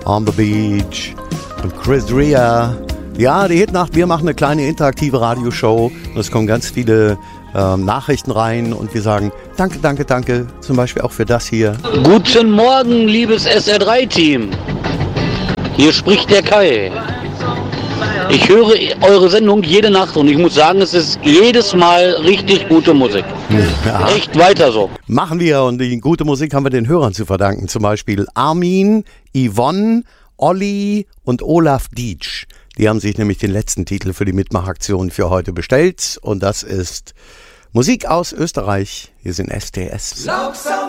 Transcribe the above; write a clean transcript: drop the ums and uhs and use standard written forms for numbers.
On the Beach und Chris Rea. Ja, die Hitnacht, wir machen eine kleine interaktive Radioshow. Es kommen ganz viele Nachrichten rein und wir sagen danke, danke, danke. Zum Beispiel auch für das hier. Guten Morgen, liebes SR3-Team. Hier spricht der Kai. Ich höre eure Sendung jede Nacht und ich muss sagen, es ist jedes Mal richtig gute Musik. Ja. Echt weiter so. Machen wir, und die gute Musik haben wir den Hörern zu verdanken. Zum Beispiel Armin, Yvonne, Olli und Olaf Dietsch. Die haben sich nämlich den letzten Titel für die Mitmachaktion für heute bestellt. Und das ist Musik aus Österreich. Hier sind STS.